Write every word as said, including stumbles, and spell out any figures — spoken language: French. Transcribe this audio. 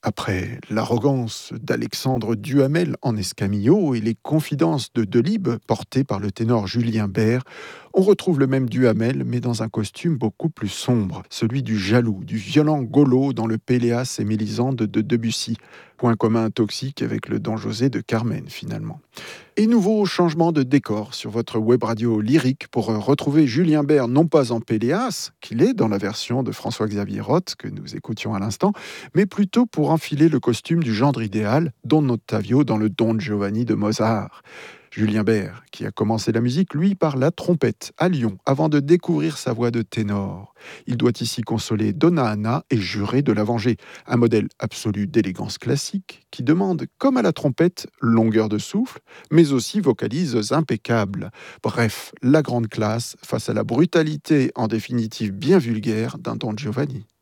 Après l'arrogance d'Alexandre Duhamel en Escamillo et les confidences de Delibes portées par le ténor Julien Bert, on retrouve le même Duhamel mais dans un costume beaucoup plus sombre, celui du jaloux, du violent Golo dans le Péléas et Mélisande de Debussy. Point commun toxique avec le Don José de Carmen finalement. Et nouveau changement de décor sur votre web radio lyrique pour retrouver Julien Bert non pas en Péléas, qu'il est dans la version de François-Xavier Roth que nous écoutions à l'instant, mais plutôt pour enfiler le costume du gendre idéal, Don Ottavio dans le Don Giovanni de Mozart. Julien Bert, qui a commencé la musique, lui, par la trompette, à Lyon, avant de découvrir sa voix de ténor. Il doit ici consoler Donna Anna et jurer de la venger. Un modèle absolu d'élégance classique qui demande, comme à la trompette, longueur de souffle, mais aussi vocalises impeccables. Bref, la grande classe face à la brutalité, en définitive bien vulgaire, d'un Don Giovanni.